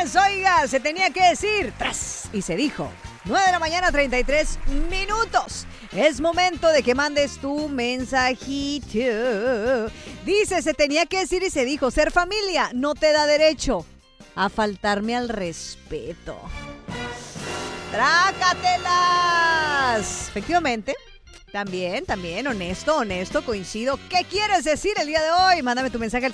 es, oiga, se tenía que decir, tras, y se dijo. 9 de la mañana, 33 minutos. Es momento de que mandes tu mensajito. Dice, se tenía que decir y se dijo, ser familia no te da derecho a faltarme al respeto. ¡Trácatelas! Efectivamente. También, honesto, coincido. ¿Qué quieres decir el día de hoy? Mándame tu mensaje al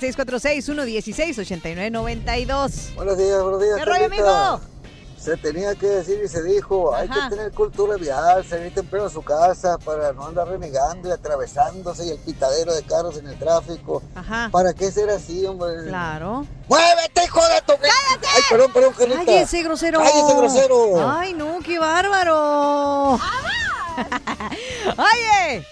646-116-8992. Buenos días, ¿Qué rollo, amigo? Se tenía que decir y se dijo, hay que tener cultura vial, salir temprano a su casa para no andar renegando y atravesándose y el pitadero de carros en el tráfico. Ajá. ¿Para qué ser así, hombre? Claro. ¡Muévete, hijo de tu... ¡Cállate! Ay, perdón, Carlita. ¡Cállese, grosero! ¡Cállese, grosero! ¡Ay, no, qué bárbaro! ¡Oye!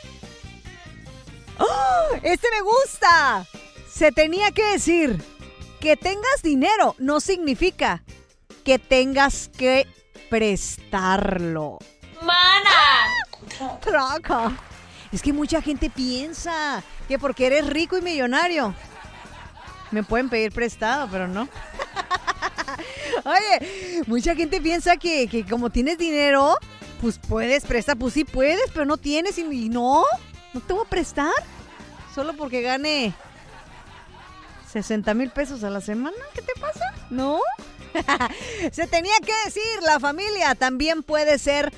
¡Oh, este me gusta! Se tenía que decir, que tengas dinero no significa que tengas que prestarlo. ¡Mana! Traca. Es que mucha gente piensa que porque eres rico y millonario me pueden pedir prestado, pero no. Oye, mucha gente piensa que como tienes dinero, pues puedes prestar. Pues sí puedes, pero no tienes y no te voy a prestar. Solo porque gane 60,000 pesos a la semana. ¿Qué te pasa? ¿No? Se tenía que decir, la familia también puede ser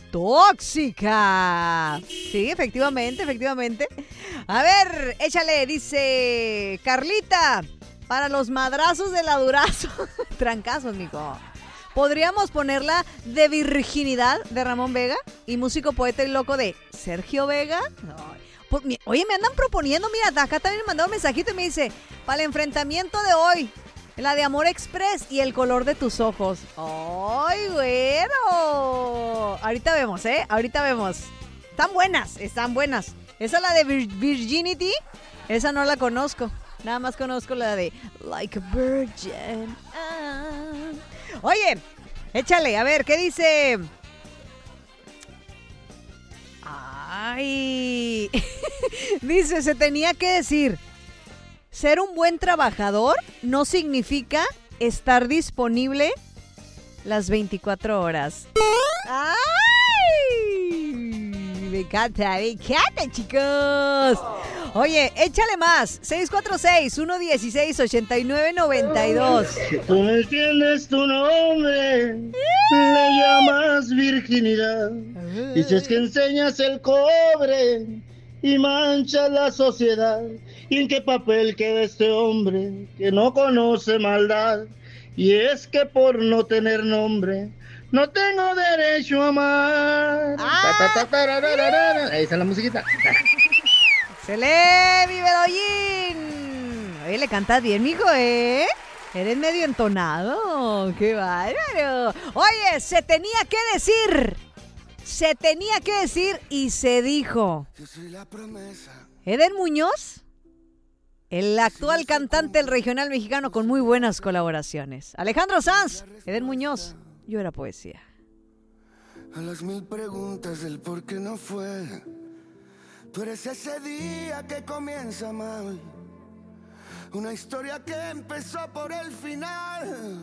tóxica. Sí, efectivamente. A ver, échale, dice Carlita, para los madrazos de la Durazo. Trancazos, mijo. Podríamos ponerla de virginidad de Ramón Vega y músico, poeta y loco de Sergio Vega. Oye, me andan proponiendo, mira, acá también me mandó un mensajito y me dice, para el enfrentamiento de hoy, la de Amor Express y el color de tus ojos. ¡Ay, güero! Ahorita vemos, ahorita vemos. Están buenas. Esa la de Virginity, esa no la conozco. Nada más conozco la de Like a Virgin. Oye, échale, a ver, ¿qué dice? Ay, dice, se tenía que decir, ser un buen trabajador no significa estar disponible las 24 horas. ¡Ay! Me encanta, chicos. Oye, échale más. 646-116-8992. Si tú no entiendes tu nombre, le llamas virginidad. Dices que enseñas el cobre y manchas la sociedad. ¿Y en qué papel queda este hombre que no conoce maldad? Y es que por no tener nombre no tengo derecho a amar. Ahí está la musiquita. ¡Se lee, mi Bedollín! Oye, le cantas bien, mijo, ¿eh? Eres medio entonado. ¡Qué bárbaro! Oye, se tenía que decir y se dijo. Eden Muñoz, el actual cantante del regional mexicano con muy buenas colaboraciones. Alejandro Sanz, Eden Muñoz, yo era poesía. A las 1000 preguntas del por qué no fue. Tú eres ese día que comienza mal. Una historia que empezó por el final.